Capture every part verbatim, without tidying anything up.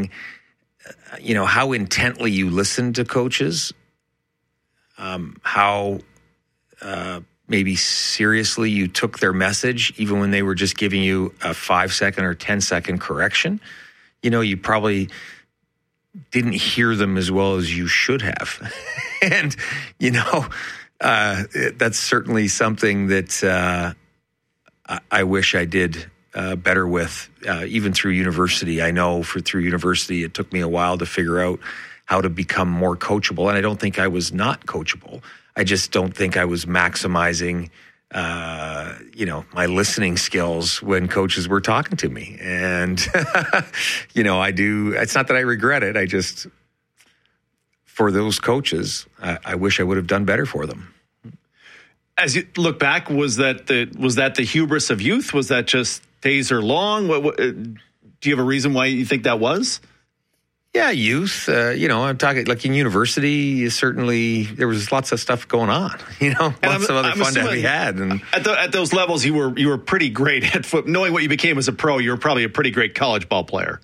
seeing, uh, you know, how intently you listened to coaches, um, how uh, maybe seriously you took their message, even when they were just giving you a five second or ten second correction. You know, you probably didn't hear them as well as you should have. And, you know, uh, that's certainly something that uh, I, I wish I did uh, better with, uh, even through university. I know for through university, it took me a while to figure out how to become more coachable. And I don't think I was not coachable. I just don't think I was maximizing Uh, you know, my listening skills when coaches were talking to me. And, you know, I do, it's not that I regret it. I just, for those coaches, I, I wish I would have done better for them. As you look back, was that the, was that the hubris of youth? Was that just days are long? What, what, do you have a reason why you think that was? Yeah, youth, uh, you know, I'm talking like in university, certainly there was lots of stuff going on, you know, and lots I'm, of other I'm fun to be had. And at, the, at those levels, you were you were pretty great at foot. Knowing what you became as a pro, you were probably a pretty great college ball player.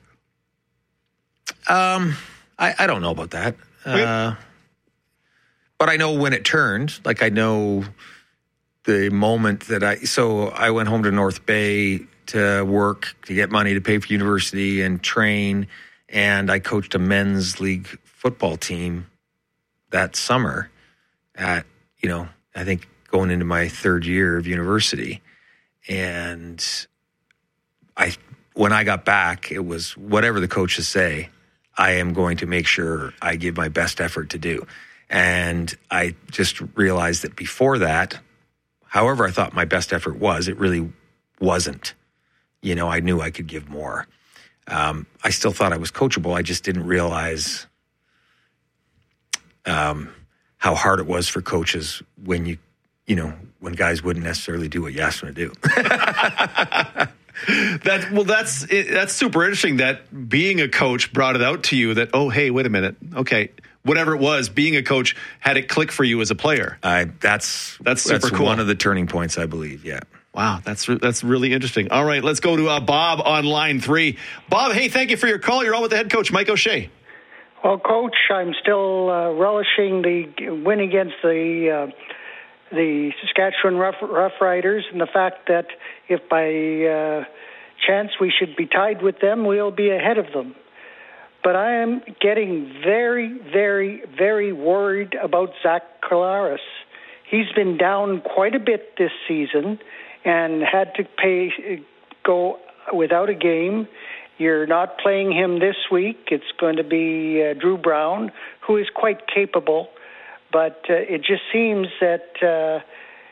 Um, I, I don't know about that. Uh, but I know when it turned, like I know the moment that I, so I went home to North Bay to work, to get money to pay for university and train. And I coached a men's league football team that summer at, you know, I think going into my third year of university. And I, when I got back, it was whatever the coaches say, I am going to make sure I give my best effort to do. And I just realized that before that, however I thought my best effort was, it really wasn't. You know, I knew I could give more. Um, I still thought I was coachable. I just didn't realize um, how hard it was for coaches when you, you know, when guys wouldn't necessarily do what you asked them to do. that well, that's that's super interesting. That being a coach brought it out to you that, oh, hey, wait a minute, okay, whatever it was, being a coach had it click for you as a player. I that's that's super that's cool. One of the turning points, I believe. Yeah. Wow, that's that's really interesting. All right, let's go to uh, Bob on line three. Bob, hey, thank you for your call. You're on with the head coach, Mike O'Shea. Well, Coach, I'm still uh, relishing the win against the uh, the Saskatchewan Rough, Rough Riders, and the fact that if by uh, chance we should be tied with them, we'll be ahead of them. But I am getting very, very, very worried about Zach Collaros. He's been down quite a bit this season and had to pay go without a game. You're not playing him this week. It's going to be uh, Drew Brown, who is quite capable. But uh, it just seems that uh,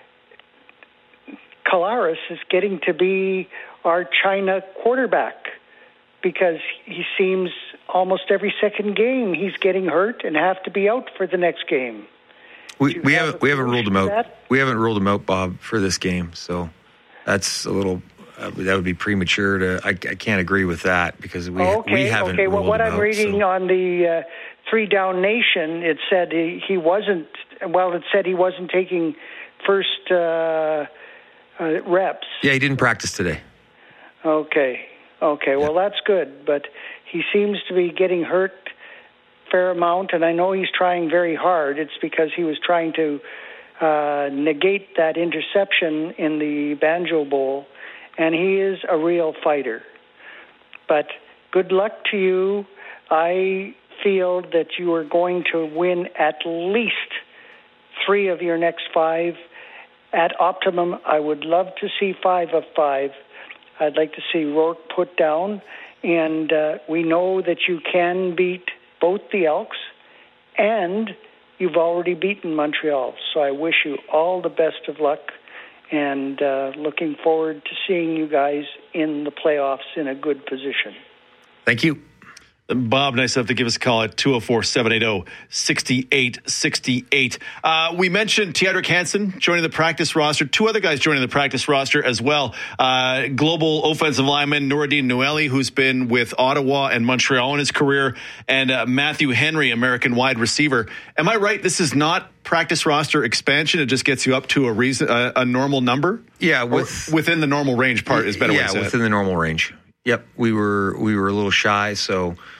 Collaros is getting to be our China quarterback because he seems almost every second game he's getting hurt and have to be out for the next game. We we haven't we haven't ruled him out. That? We haven't ruled him out, Bob, for this game. So that's a little uh, that would be premature to. I, I can't agree with that because we okay, we haven't. Okay, well, ruled what him I'm out, reading so. on the uh, Three Down Nation, it said he, he wasn't. Well, it said he wasn't taking first uh, uh, reps. Yeah, he didn't practice today. Okay, okay. Well, yeah. That's good, but he seems to be getting hurt fair amount, and I know he's trying very hard. It's because he was trying to uh, negate that interception in the Banjo Bowl, and he is a real fighter. But good luck to you. I feel that you are going to win at least three of your next five. At optimum, I would love to see five of five. I'd like to see Rourke put down, and uh, we know that you can beat both the Elks, and you've already beaten Montreal. So I wish you all the best of luck, and uh, looking forward to seeing you guys in the playoffs in a good position. Thank you. Bob, nice enough to give us a call at two oh four, seven eight oh, six eight six eight. Uh, we mentioned Teodric Hansen joining the practice roster. Two other guys joining the practice roster as well. Uh, global offensive lineman Nouredine Noueli, who's been with Ottawa and Montreal in his career, and uh, Matthew Henry, American wide receiver. Am I right? This is not practice roster expansion. It just gets you up to a reason, a, a normal number? Yeah. With, within the normal range part is better yeah, way to say within it. the normal range. Yep. We were, we were a little shy, so